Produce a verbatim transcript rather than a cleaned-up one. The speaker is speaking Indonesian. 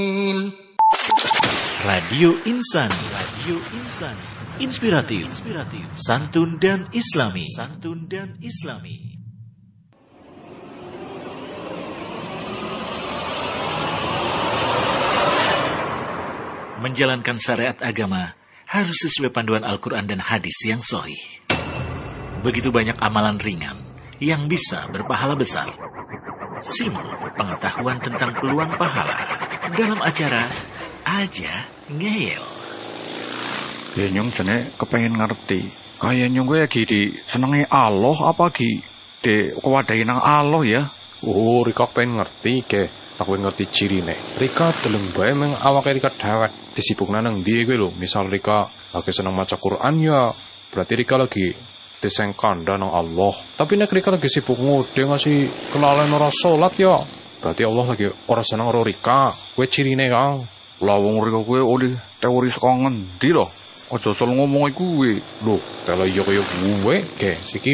Radio Insani, Radio Insani, inspiratif, inspiratif, santun dan islami, santun dan islami. Menjalankan syariat agama harus sesuai panduan Al-Quran dan hadis yang sahih. Begitu banyak amalan ringan yang bisa berpahala besar. Simak pengetahuan tentang peluang pahala dalam acara Aja Ngeyel. Ya nyong jane kepengen ngerti. Kayak nyong gue lagi di senengi Allah apa lagi di kewadahi nang Allah ya. Oh, Rika pengen ngerti ke. Aku ngerti cirine. Rika deleng bae meng awake Rika dewek disibukna nang ndi kuwi lho. Misal Rika lagi seneng maca Quran ya, berarti Rika lagi diseng kanda nang Allah. Tapi nek Rika lagi sibuk ngode ngasih kelalen ora salat ya, berarti Allah lagi ora seneng karo Rika. Kuwi cirine, Kang. Lah wong Rika kuwi oleh teori saka ngendi lho? Aja asal ngomong kuwi. Lho, kalau yo koyo kuwe ke siki